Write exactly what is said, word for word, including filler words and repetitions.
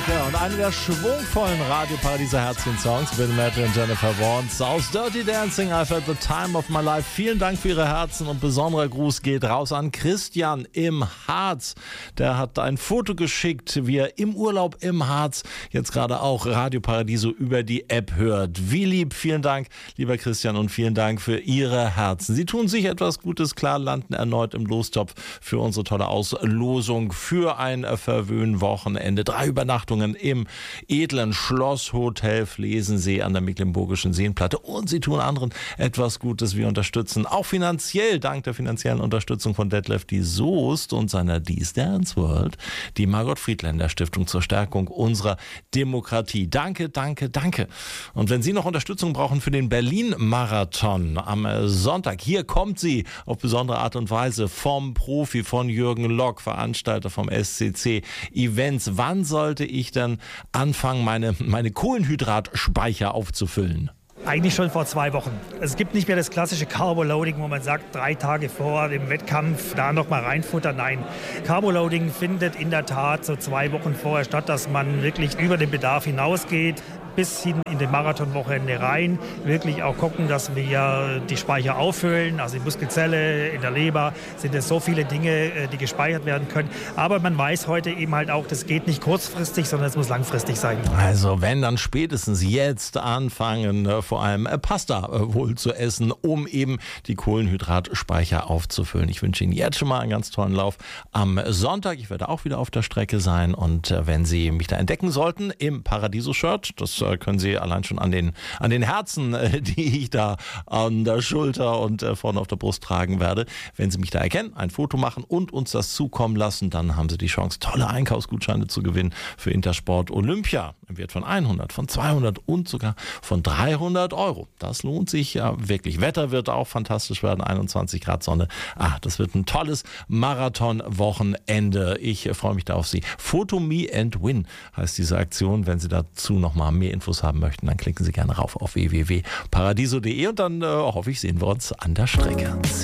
Metallica und eine der schwungvollen Radio Paradise Herzchen-Songs, Bill Medley und Jennifer Warnes aus Dirty Dancing, I've had the time of my life. Vielen Dank für Ihre Herzen und besonderer Gruß geht raus an Christian im Harz. Der hat ein Foto geschickt, wie er im Urlaub im Harz jetzt gerade auch Radio Paradiso über die App hört. Wie lieb, vielen Dank, lieber Christian, und vielen Dank für Ihre Herzen. Sie tun sich etwas Gutes, klar, landen erneut im Lostopf für unsere tolle Auslosung für ein Verwöhn-Wochenende. Drei Übernachtungen im edlen Schlosshotel Flesensee an der Mecklenburgischen Seenplatte, und sie tun anderen etwas Gutes. Wir unterstützen auch finanziell, dank der finanziellen Unterstützung von Detlef die Soest und seiner These Dance World, die Margot Friedländer Stiftung zur Stärkung unserer Demokratie. Danke, danke, danke. Und wenn Sie noch Unterstützung brauchen für den Berlin-Marathon am Sonntag, hier kommt sie auf besondere Art und Weise vom Profi, von Jürgen Lock, Veranstalter vom S C C Events. Wann sollte ich denn anfangen, meine, meine Kohlenhydratspeicher aufzufüllen? Eigentlich schon vor zwei Wochen. Es gibt nicht mehr das klassische Carboloading, wo man sagt, drei Tage vor dem Wettkampf da noch mal reinfuttern. Nein, Carboloading findet in der Tat so zwei Wochen vorher statt, dass man wirklich über den Bedarf hinausgeht, bis hin in den Marathonwochenende rein, wirklich auch gucken, dass wir die Speicher auffüllen, also die Muskelzelle, in der Leber sind es so viele Dinge, die gespeichert werden können. Aber man weiß heute eben halt auch, das geht nicht kurzfristig, sondern es muss langfristig sein. Also wenn, dann spätestens jetzt anfangen, vor allem Pasta wohl zu essen, um eben die Kohlenhydratspeicher aufzufüllen. Ich wünsche Ihnen jetzt schon mal einen ganz tollen Lauf am Sonntag. Ich werde auch wieder auf der Strecke sein, und wenn Sie mich da entdecken sollten im Paradiso-Shirt, das können Sie allein schon an den, an den Herzen, die ich da an der Schulter und vorne auf der Brust tragen werde. Wenn Sie mich da erkennen, ein Foto machen und uns das zukommen lassen, dann haben Sie die Chance, tolle Einkaufsgutscheine zu gewinnen für Intersport Olympia. Im Wert von hundert, von zweihundert und sogar von dreihundert Euro. Das lohnt sich ja wirklich. Wetter wird auch fantastisch werden, einundzwanzig Grad Sonne. Ah, das wird ein tolles Marathon-Wochenende. Ich freue mich da auf Sie. Photo Me and Win heißt diese Aktion. Wenn Sie dazu noch mal mehr Infos haben möchten, dann klicken Sie gerne rauf auf w w w punkt paradiso punkt de und dann äh, hoffe ich, sehen wir uns an der Strecke.